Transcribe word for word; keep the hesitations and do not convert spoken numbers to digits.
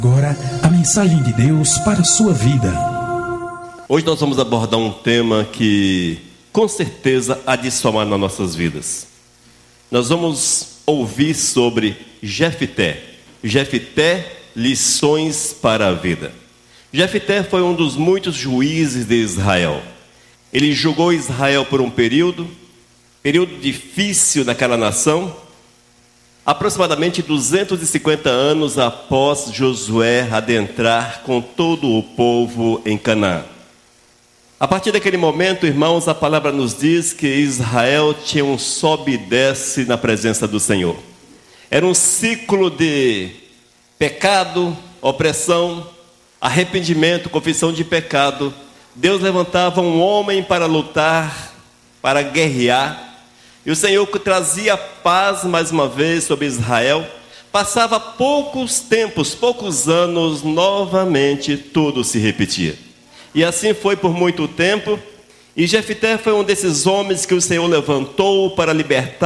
Agora, a mensagem de Deus para a sua vida. Hoje nós vamos abordar um tema que, com certeza, há de somar nas nossas vidas. Nós vamos ouvir sobre Jefté. Jefté, lições para a vida. Jefté foi um dos muitos juízes de Israel. Ele julgou Israel por um período, período difícil naquela nação, aproximadamente duzentos e cinquenta anos após Josué adentrar com todo o povo em Canaã. A partir daquele momento, irmãos, a palavra nos diz que Israel tinha um sobe e desce na presença do Senhor. Era um ciclo de pecado, opressão, arrependimento, confissão de pecado. Deus levantava um homem para lutar, para guerrear. E o Senhor que trazia paz mais uma vez sobre Israel. Passava poucos tempos, poucos anos, novamente tudo se repetia. E assim foi por muito tempo. E Jefté foi um desses homens que o Senhor levantou para libertar